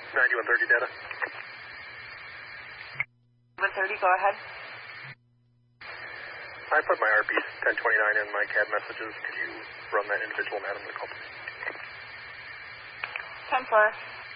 9130 data. 130, go ahead. I put my RP 1029 in my CAD messages. Could you run that individual madam to the call, please? 10-4.